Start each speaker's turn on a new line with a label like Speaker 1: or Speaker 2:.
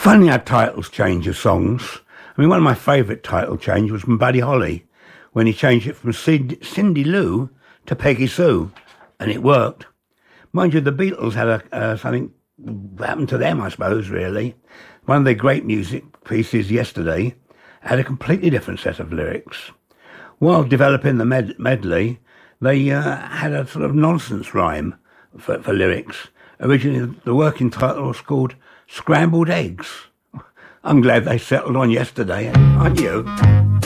Speaker 1: funny how titles change of songs. I mean, one of my favourite title changes was from Buddy Holly, when he changed it from Cindy Lou to Peggy Sue, and it worked. Mind you, the Beatles had something happened to them, I suppose, really. One of their great music pieces, Yesterday, had a completely different set of lyrics. While developing the medley, they had a sort of nonsense rhyme for lyrics. Originally, the working title was called Scrambled Eggs. I'm glad they settled on Yesterday, aren't you?